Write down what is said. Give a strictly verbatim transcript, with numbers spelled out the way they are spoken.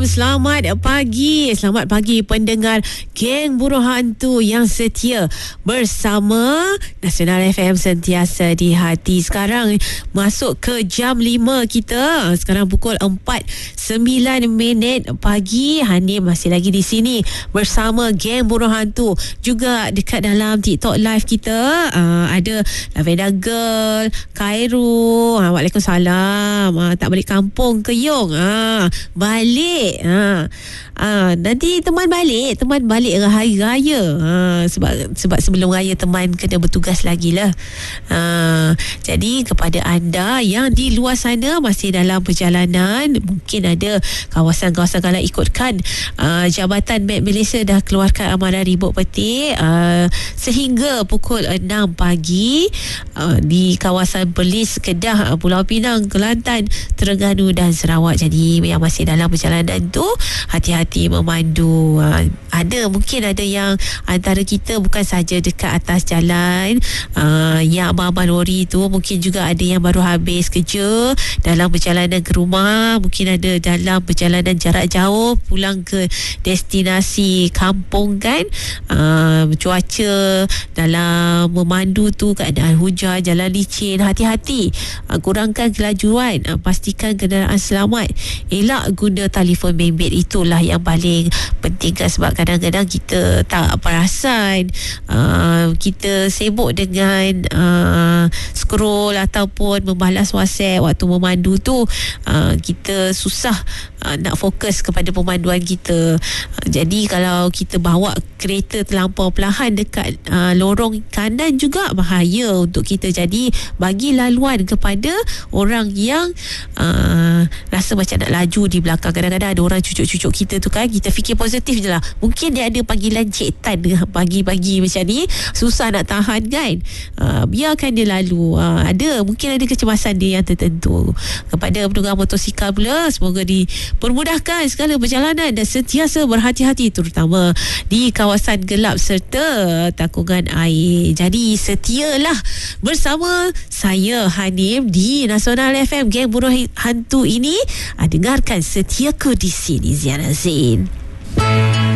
Selamat pagi. Selamat pagi pendengar Geng Buruh Hantu yang setia bersama Nasional F M sentiasa di hati. Sekarang masuk ke jam lima kita. Sekarang pukul empat sembilan minit pagi. Hanif masih lagi di sini bersama Geng Buruh Hantu. Juga dekat dalam TikTok live kita uh, ada Lavenda Girl, Khairu. Ha, Waalaikumsalam. Ha, tak balik kampung ke Yong. Ha, balik. Ha. Ha, nanti teman balik, teman balik hari raya. Ha, sebab sebab sebelum raya teman kena bertugas lagi lah. Ha, jadi kepada anda yang di luar sana masih dalam perjalanan, mungkin ada kawasan-kawasan kalau ikutkan uh, Jabatan Map Malaysia dah keluarkan amaran ribut petik uh, sehingga pukul enam pagi uh, di kawasan Perlis, Kedah, Pulau Pinang, Kelantan, Terengganu dan Sarawak. Jadi yang masih dalam perjalanan tu hati-hati memandu. Uh, ada mungkin ada yang antara kita bukan saja dekat atas jalan, uh, yang abang-abang lori tu, mungkin juga ada yang baru habis kerja dalam perjalanan ke rumah, mungkin ada dalam perjalanan jarak jauh pulang ke destinasi kampung kan. Uh, cuaca dalam memandu tu keadaan hujan, jalan licin, hati-hati. Uh, kurangkan kelajuan, uh, pastikan kenderaan selamat, elak guna telefon bimbit. Itulah yang paling penting kan, sebab kadang-kadang kita tak perasan, uh, kita sibuk dengan uh, scroll ataupun membalas WhatsApp waktu memandu tu, uh, kita susah uh, nak fokus kepada pemanduan kita. Uh, jadi kalau kita bawa kereta terlampau perlahan dekat uh, lorong kanan juga bahaya untuk kita. Jadi bagi laluan kepada orang yang uh, rasa macam nak laju di belakang. Kadang-kadang ada orang cucuk-cucuk kita tu kan, kita fikir positif je lah. Mungkin dia ada panggilan Cik Tan pagi-pagi macam ni, susah nak tahan kan. Uh, biarkan dia lalu. Uh, ada mungkin ada kecemasan dia yang tertentu. Kepada penunggang motosikal pula, semoga dipermudahkan segala perjalanan dan sentiasa berhati-hati, terutama di kawasan gelap serta takungan air. Jadi setialah bersama saya Hanif di Nasional F M Geng Buruh Hantu ini. Dengarkan Setiaku di sini, Ziana Zain.